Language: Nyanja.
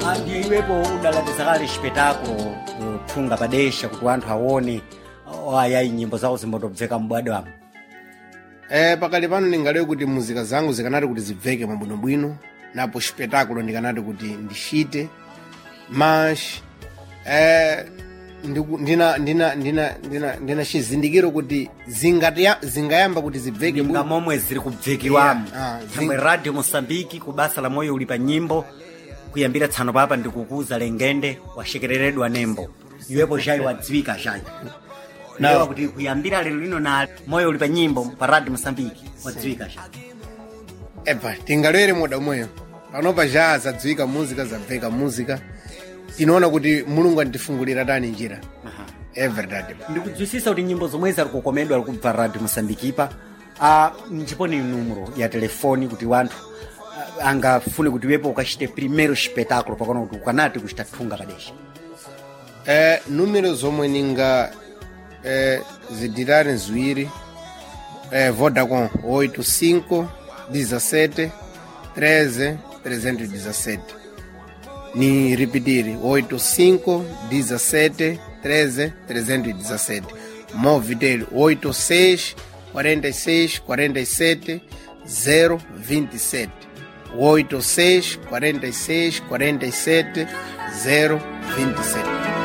Ndiyo iwepo udalatizakale espetáculo thunga padesha kuti anthu aone ayayi nyimbo zawo zimbotobveka mbwadwamo. Pakali pano ndingalewe kuti muzika zangu zikanati kuti zibveke mabwinobwino, napo espetáculo ndikanati kuti ndishite, mas ndina chizindikiro kuti zingayamba kuti zibveke Ninga momwe ziri kubvekiwamo. Thamwe Radio Mosambiki kubasa la moyo ulipa nyimbo kuyambira tsano papa ndikukuza lengende washekereredwa nembo. Iwepo jayi wadziwika jayi. Nawa kuti kuyambira lero lino na moyo ulipa nyimbo pa Radio Mosambiki wadziwika jayi. Tingalere moda moyo. Panopa ja zadziwika muzika zabveka muzika. Tinoona kuti Mulungu antifungulira tani njira. Verdade. Ndikudzwisisa kuti nyimbo zomwe zari kukomedwa kubva Radio Mosambiki pa ndipo ni numero ya telefoni kuti wanthu angafune kuti wepo ukachite primeiro espetáculo pakona kuti ukanati kuchita thunga padesha. Número zomwe ninga zidirane ziwiri Vodacom 85 17 13 317. Ni repetir 85 17 13 317. Movitel 86 46 47 027. 86 46 47 027.